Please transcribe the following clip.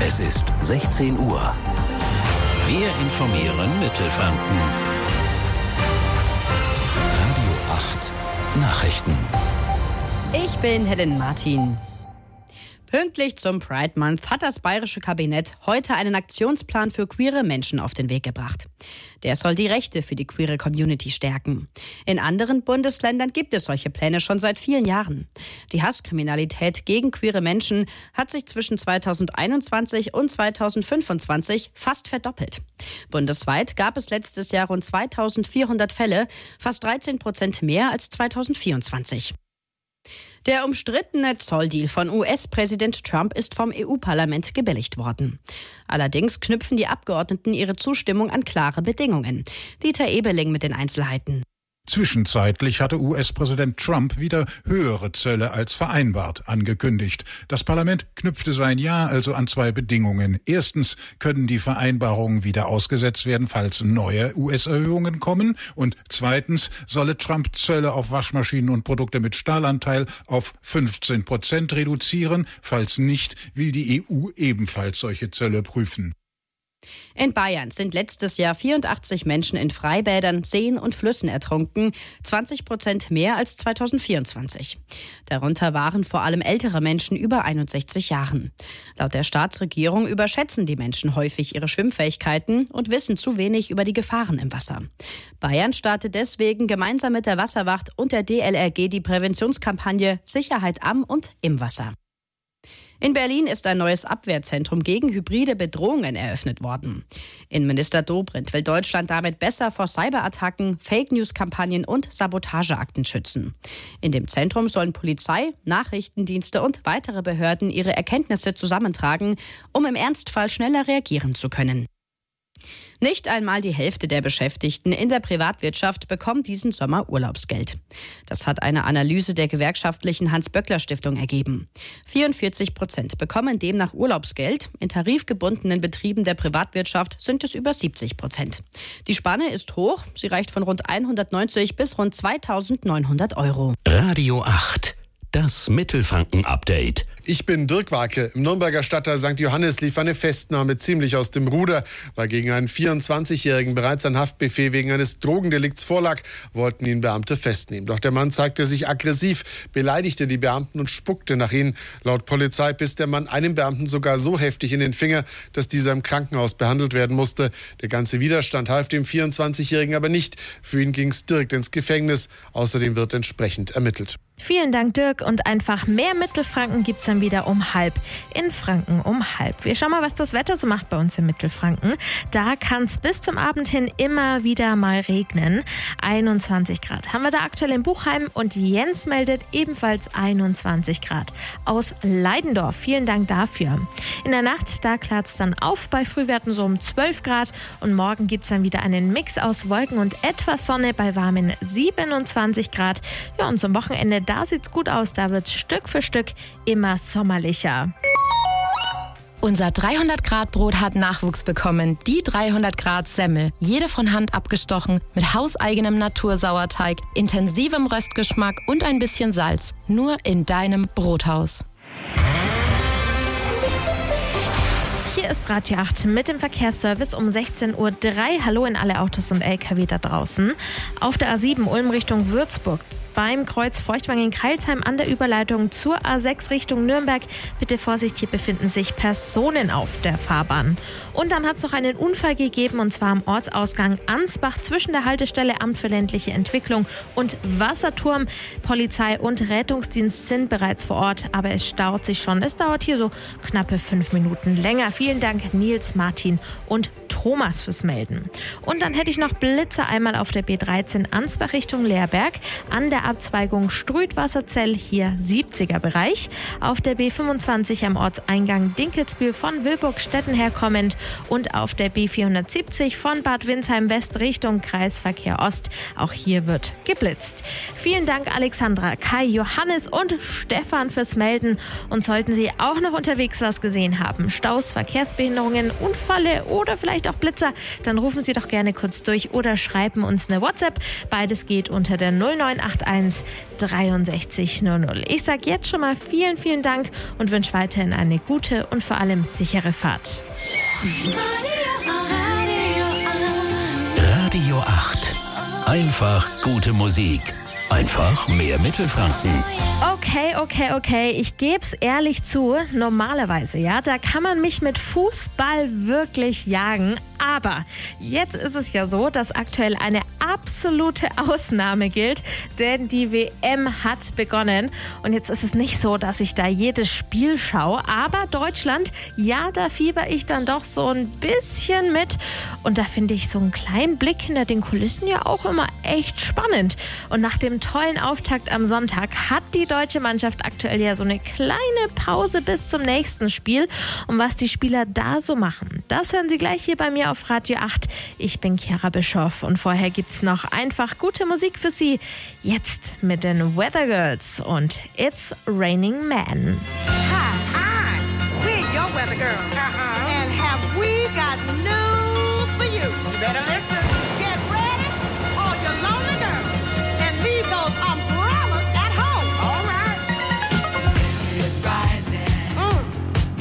Es ist 16 Uhr. Wir informieren Mittelfranken. Radio 8 Nachrichten. Ich bin Helen Martin. Pünktlich zum Pride Month hat das bayerische Kabinett heute einen Aktionsplan für queere Menschen auf den Weg gebracht. Der soll die Rechte für die queere Community stärken. In anderen Bundesländern gibt es solche Pläne schon seit vielen Jahren. Die Hasskriminalität gegen queere Menschen hat sich zwischen 2021 und 2025 fast verdoppelt. Bundesweit gab es letztes Jahr rund 2400 Fälle, fast 13% mehr als 2024. Der umstrittene Zolldeal von US-Präsident Trump ist vom EU-Parlament gebilligt worden. Allerdings knüpfen die Abgeordneten ihre Zustimmung an klare Bedingungen. Dieter Ebeling mit den Einzelheiten. Zwischenzeitlich hatte US-Präsident Trump wieder höhere Zölle als vereinbart angekündigt. Das Parlament knüpfte sein Ja also an zwei Bedingungen. Erstens können die Vereinbarungen wieder ausgesetzt werden, falls neue US-Erhöhungen kommen. Und zweitens solle Trump Zölle auf Waschmaschinen und Produkte mit Stahlanteil auf 15% reduzieren. Falls nicht, will die EU ebenfalls solche Zölle prüfen. In Bayern sind letztes Jahr 84 Menschen in Freibädern, Seen und Flüssen ertrunken, 20% mehr als 2024. Darunter waren vor allem ältere Menschen über 61 Jahren. Laut der Staatsregierung überschätzen die Menschen häufig ihre Schwimmfähigkeiten und wissen zu wenig über die Gefahren im Wasser. Bayern startet deswegen gemeinsam mit der Wasserwacht und der DLRG die Präventionskampagne Sicherheit am und im Wasser. In Berlin ist ein neues Abwehrzentrum gegen hybride Bedrohungen eröffnet worden. Innenminister Dobrindt will Deutschland damit besser vor Cyberattacken, Fake-News-Kampagnen und Sabotageakten schützen. In dem Zentrum sollen Polizei, Nachrichtendienste und weitere Behörden ihre Erkenntnisse zusammentragen, um im Ernstfall schneller reagieren zu können. Nicht einmal die Hälfte der Beschäftigten in der Privatwirtschaft bekommt diesen Sommer Urlaubsgeld. Das hat eine Analyse der gewerkschaftlichen Hans-Böckler-Stiftung ergeben. 44% bekommen demnach Urlaubsgeld. In tarifgebundenen Betrieben der Privatwirtschaft sind es über 70%. Die Spanne ist hoch. Sie reicht von rund 190 bis rund 2.900 Euro. Radio 8. Das Mittelfranken-Update. Ich bin Dirk Warke. Im Nürnberger Stadtteil St. Johannes lief eine Festnahme ziemlich aus dem Ruder. Weil gegen einen 24-Jährigen bereits ein Haftbefehl wegen eines Drogendelikts vorlag, wollten ihn Beamte festnehmen. Doch der Mann zeigte sich aggressiv, beleidigte die Beamten und spuckte nach ihnen. Laut Polizei biss der Mann einem Beamten sogar so heftig in den Finger, dass dieser im Krankenhaus behandelt werden musste. Der ganze Widerstand half dem 24-Jährigen aber nicht. Für ihn ging es direkt ins Gefängnis. Außerdem wird entsprechend ermittelt. Vielen Dank, Dirk. Und einfach mehr Mittelfranken gibt's dann wieder um 12:30 in Franken um 12:30. Wir schauen mal, was das Wetter so macht bei uns in Mittelfranken. Da kann es bis zum Abend hin immer wieder mal regnen. 21 Grad haben wir da aktuell in Buchheim und Jens meldet ebenfalls 21 Grad aus Leidendorf. Vielen Dank dafür. In der Nacht, da klart es dann auf bei Frühwerten so um 12 Grad und morgen gibt's dann wieder einen Mix aus Wolken und etwas Sonne bei warmen 27 Grad. Ja, und zum Wochenende, da sieht's gut aus, da wird's Stück für Stück immer sommerlicher. Unser 300-Grad-Brot hat Nachwuchs bekommen. Die 300-Grad-Semmel. Jede von Hand abgestochen, mit hauseigenem Natursauerteig, intensivem Röstgeschmack und ein bisschen Salz. Nur in deinem Brothaus. Hier ist Radio 8 mit dem Verkehrsservice um 16:03 Uhr. Hallo in alle Autos und LKW da draußen. Auf der A7 Ulm Richtung Würzburg beim Kreuz Feuchtwangen-Kreilsheim an der Überleitung zur A6 Richtung Nürnberg. Bitte Vorsicht, hier befinden sich Personen auf der Fahrbahn. Und dann hat es noch einen Unfall gegeben und zwar am Ortsausgang Ansbach zwischen der Haltestelle Amt für ländliche Entwicklung und Wasserturm. Polizei und Rettungsdienst sind bereits vor Ort, aber es staut sich schon. Es dauert hier so knappe 5 Minuten länger. Vielen Dank Nils, Martin und Thomas fürs Melden. Und dann hätte ich noch Blitzer einmal auf der B13 Ansbach Richtung Leerberg. An der Abzweigung Strüt-Wasserzell, hier 70er Bereich. Auf der B25 am Ortseingang Dinkelsbühl von Wilburg-Stetten herkommend. Und auf der B470 von Bad Windsheim West Richtung Kreisverkehr Ost. Auch hier wird geblitzt. Vielen Dank Alexandra, Kai, Johannes und Stefan fürs Melden. Und sollten Sie auch noch unterwegs was gesehen haben, Staus, Verkehr Verkehrsbehinderungen, Unfälle oder vielleicht auch Blitzer, dann rufen Sie doch gerne kurz durch oder schreiben uns eine WhatsApp. Beides geht unter der 0981 63 00. Ich sage jetzt schon mal vielen, vielen Dank und wünsche weiterhin eine gute und vor allem sichere Fahrt. Radio 8. Einfach gute Musik. Einfach mehr Mittelfranken. Okay. Ich geb's ehrlich zu, normalerweise, ja, da kann man mich mit Fußball wirklich jagen. Aber jetzt ist es ja so, dass aktuell eine absolute Ausnahme gilt, denn die WM hat begonnen. Und jetzt ist es nicht so, dass ich da jedes Spiel schaue, aber Deutschland, ja, da fieber ich dann doch so ein bisschen mit. Und da finde ich so einen kleinen Blick hinter den Kulissen ja auch immer echt spannend. Und nach dem tollen Auftakt am Sonntag hat die deutsche Mannschaft aktuell ja so eine kleine Pause bis zum nächsten Spiel. Und was die Spieler da so machen, das hören Sie gleich hier bei mir auf Radio 8. Ich bin Chiara Bischoff und vorher gibt's noch einfach gute Musik für Sie. Jetzt mit den Weather Girls und It's Raining Men. Hi, we're your weather girl.